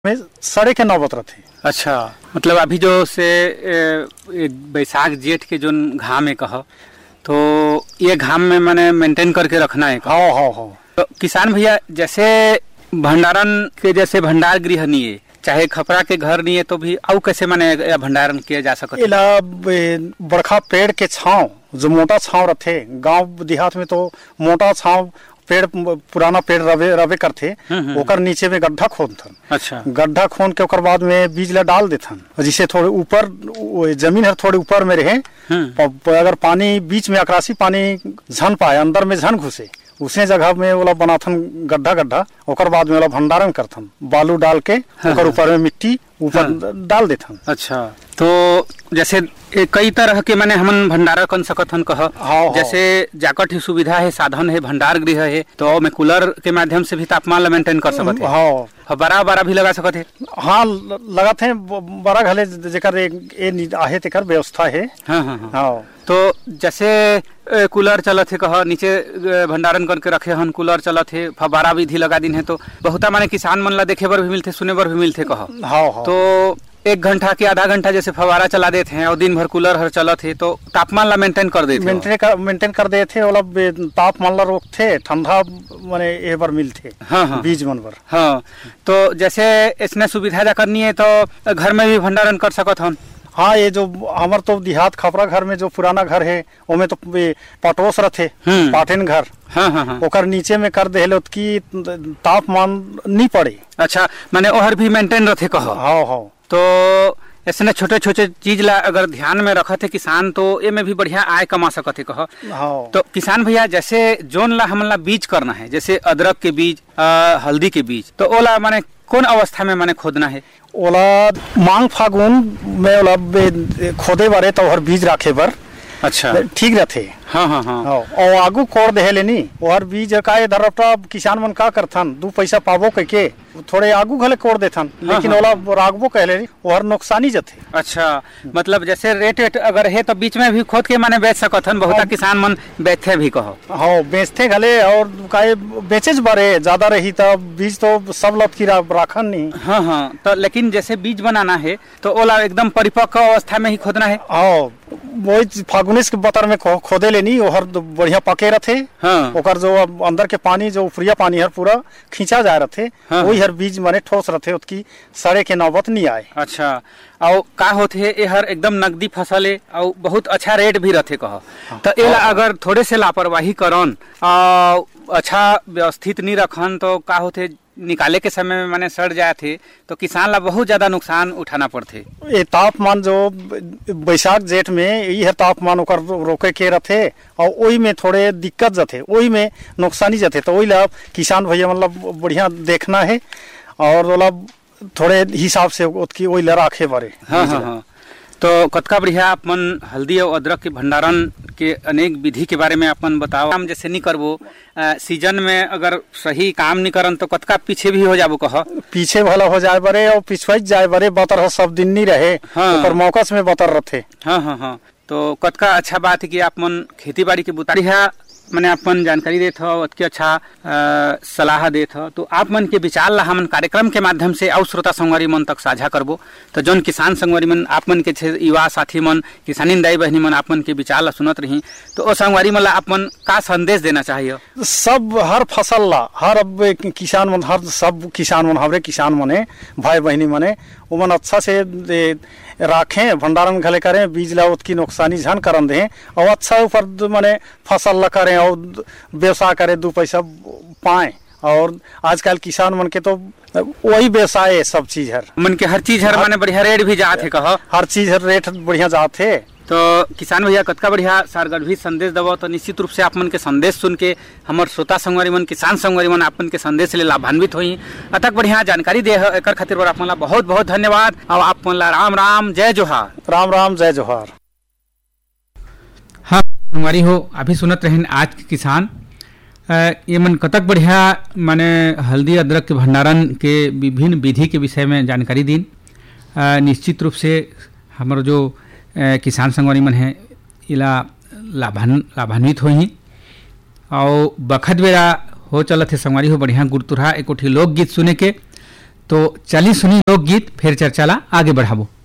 में सड़े के नौबत रहते। अच्छा, मतलब अभी जो से बैसाख जेठ के जो घाम है कहो तो ये घाम में मैंने मेंटेन करके रखना है। हाँ हाँ हाँ। तो किसान भैया जैसे भंडारण के जैसे भंडार गृह नहीं है, चाहे खपरा के घर नहीं है, तो भी और कैसे माने भंडारण किया जा सकता है? इला बड़खा पेड़ के छांव जो मोटा छांव रहते, गांव देहात में तो मोटा छांव पेड़ पुराना पेड़ रवे करते, ओकर नीचे में गड्ढा खोदथन। अच्छा, गड्ढा खोद के ओकर बाद में बीज ला डाल देथन, जिसे थोड़े ऊपर जमीन है थोड़े ऊपर में रहे, अगर पानी बीच में अकरासी पानी झन पाए अंदर में झन घुसे उसे जगह में वाला बनाथन गड्ढा ओकर बाद में वाला भंडारण करथन, बालू डाल के ओकर ऊपर में मिट्टी ऊपर डाल देथन। अच्छा, तो जैसे कई तरह के माने हमन भंडारण कर सकथन कह, जैसे जाकट ही सुविधा है, साधन है, भंडार गृह है, तो में कूलर के माध्यम से भी तापमान ला मेंटेन कर सकते हैं। बड़ा भी लगा सकते हैं। हाँ, लगाते हैं बड़ा घले जेकर ए आहे तेकर व्यवस्था है। हाँ हाँ हाँ। तो जैसे कूलर चलत है कह, नीचे भंडारण करके रखे हन, कूलर चलत है, फवारा विधि लगा दिन है, तो बहुता माने किसान मन ला देखे बर भी मिलते, सुने बर भी मिलते कह। हाँ। तो 1 घंटा के आधा घंटा जैसे फवारा चला देते हैं और दिन भर कूलर हर चलत है, तो तापमान ला मेंटेन कर देते वाला तापमान ला रोकते, ठंडा माने ए बार मिलते। हाँ, बीज मन बर। हाँ, तो जैसे इसने सुविधा जा करनी है तो घर में भी भंडारण कर सकत हन। हाँ, ये जो हमार तो देहात खपरा घर में जो पुराना घर है ओमे तो पटोस रहते, पाटेन घर। हाँ। ओकर नीचे में कर देहले की तापमान नहीं पड़े। अच्छा, माने ओहर भी मेंटेन रहते कहो। हाँ। तो ऐसे छोटे चीज ला अगर ध्यान में रखते किसान तो ये में भी बढ़िया आय कमा सकते कहो। हाँ। तो किसान भैया जैसे जोन ला हमला बीज करना है, जैसे अदरक के बीज, हल्दी के बीज, तो ओला माने कौन अवस्था में माने खोदना है? ओला मांग फागुन में ओला खोदे बारे तो हर बीज राखे बर अच्छा ठीक रहते। हाँ। और आगू कोड़ देहले नी और बीज का इधर किसान मन का करथन 2 पैसा पाबो के थोड़े आगू घले कोड़ देथन, लेकिन ओला रागबो कहले और नुकसानी जथे। अच्छा, मतलब जैसे रेट अगर है तो बीच में भी खोद के माने बेच सकथन, बहुत किसान मन बेचते भी कहो। हाँ, बेचते घले और काहे बेचे बारे ज्यादा रही तो बीज तो सब लत की राखन नहीं। हाँ, तो लेकिन जैसे बीज बनाना है तो ओला एकदम परिपक्व अवस्था में ही खोदना है। हाँ, वही फागुनिस के बतर में खोदे लेनी ओहर बढ़िया पके रहते। हाँ। ओकर जो अंदर के पानी जो ऊपरिया पानी हर पूरा खींचा जा रहते। हाँ। वही हर बीज माने ठोस रहते, उसकी सड़े के नौबत नहीं आए। अच्छा, और का होते है ये हर एकदम नकदी फसल है और बहुत अच्छा रेट भी रहते कहो। तो एला अगर थोड़े से लापरवाही करन अच्छा व्यवस्थित नहीं रखन तो का होते, निकाले के समय में माने सड़ जाए थे तो किसान ला बहुत ज्यादा नुकसान उठाना पड़ते। ये तापमान जो बैसाख जेठ में यही तापमान ओकर रोके के रहते और वही में थोड़े दिक्कत जाते, वही में नुकसानी जाते, तो वही ला किसान भैया मतलब बढ़िया देखना है और ओला थोड़े हिसाब से उसकी वही ला राखे बारे। हाँ। तो कतका बढ़िया अपन हल्दी और अदरक के भंडारण के अनेक विधि के बारे में अपन बताओ। काम जैसे नहीं करबो सीजन में अगर सही काम नहीं करन तो कतका पीछे भी हो जाबो कह। पीछे भला हो जाए बरे और पिछवाई जाए बरे, बतर सब दिन नहीं रहे। हाँ। पर मौकस में बतर रहते। हाँ। तो कतका अच्छा बात है कि आप मन खेती बाड़ी के बुतारी है मैंने अपन जानकारी देत हो, अतके अच्छा सलाह देत हो, तो आप मन के विचार ला हमन कार्यक्रम के माध्यम से और श्रोता संगवारी मन तक साझा करबो। तो जोन किसान संगवारी मन आप मन के युवा साथी मन, किसानी दाई बहनी मन आप मन के विचार ला सुनत रही, तो ओ संगवारी मन ला आप मन का संदेश देना चाहिए? सब हर फसल ला हर किसान मन, हर सब किसान मन, हमारे किसान मने भाई बहनी मने उमन अच्छा से राखें, भंडारण घले करें, बीज ला उसकी नुकसानी झन करन दें और अच्छा ऊपर माने फसल ला करें और व्यवसाय करें, 2 पैसा पाएं। और आजकल किसान मन के तो वही व्यवसाय है, सब चीज हर मन के हर चीज हर माने बढ़िया रेट भी जाते कहो, हर चीज हर रेट बढ़िया जाते। तो किसान भैया कतका बढ़िया सारगर्भित संदेश दबो, तो निश्चित रूप से आप मन के संदेश सुन के हमर श्रोता संगवारी मन, किसान संगवारी मन आप मन के संदेश ले लाभान्वित होई। अतक बढ़िया जानकारी दे एकर खातिर बर आप मन ला बहुत बहुत धन्यवाद और आप मन ला राम जय जोहार। राम जय जोहार। हाँ संगवारी हो, अभी सुनत रहें आज के किसान ये मन कतक बढ़िया माने हल्दी अदरक के भंडारण के विभिन्न विधि के विषय में जानकारी दिन। निश्चित रूप से हमारे जो किसान संगवारी मन है इला लाभान्वित होही और बखत बेरा हो चलत है संगवारी हो बढ़िया गुरतुरहा एक लोकगीत सुने के। तो चली सुनी लोकगीत फिर चर्चा ला आगे बढ़ाबो।